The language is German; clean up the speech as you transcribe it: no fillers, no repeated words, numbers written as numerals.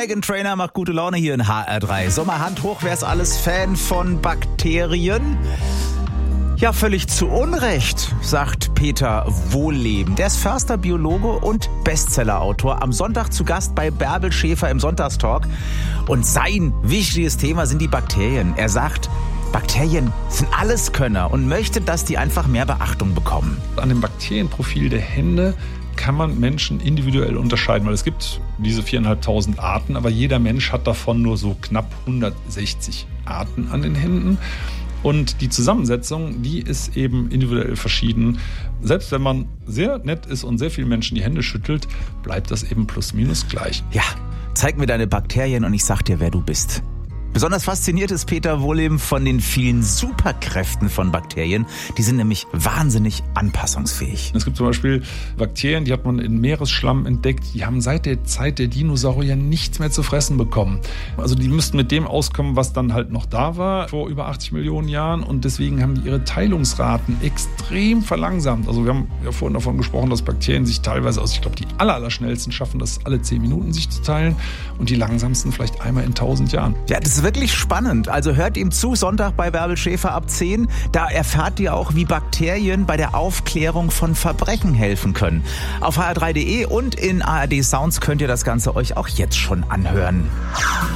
Meghan Trainor macht gute Laune hier in HR3. Sommerhand hoch, wer ist alles Fan von Bakterien? Ja, völlig zu Unrecht, sagt Peter Wohlleben. Der ist Förster, Biologe und Bestsellerautor. Am Sonntag zu Gast bei Bärbel Schäfer im Sonntagstalk. Und sein wichtiges Thema sind die Bakterien. Er sagt, Bakterien sind Alleskönner und möchte, dass die einfach mehr Beachtung bekommen. An dem Bakterienprofil der Hände kann man Menschen individuell unterscheiden, weil es gibt diese 4.500 Arten, aber jeder Mensch hat davon nur so knapp 160 Arten an den Händen. Und die Zusammensetzung, die ist eben individuell verschieden. Selbst wenn man sehr nett ist und sehr vielen Menschen die Hände schüttelt, bleibt das eben plus minus gleich. Ja, zeig mir deine Bakterien und ich sag dir, wer du bist. Besonders fasziniert ist Peter Wohlleben von den vielen Superkräften von Bakterien. Die sind nämlich wahnsinnig anpassungsfähig. Es gibt zum Beispiel Bakterien, die hat man in Meeresschlamm entdeckt. Die haben seit der Zeit der Dinosaurier nichts mehr zu fressen bekommen. Also die müssten mit dem auskommen, was dann halt noch da war vor über 80 Millionen Jahren. Und deswegen haben die ihre Teilungsraten extrem verlangsamt. Also wir haben ja vorhin davon gesprochen, dass Bakterien sich teilweise ich glaube, die allerschnellsten schaffen das alle 10 Minuten sich zu teilen. Und die langsamsten vielleicht einmal in 1000 Jahren. Ja, das ist wirklich spannend. Also hört ihm zu, Sonntag bei Bärbel Schäfer ab 10. Da erfahrt ihr auch, wie Bakterien bei der Aufklärung von Verbrechen helfen können. Auf hr3.de und in ARD Sounds könnt ihr das Ganze euch auch jetzt schon anhören.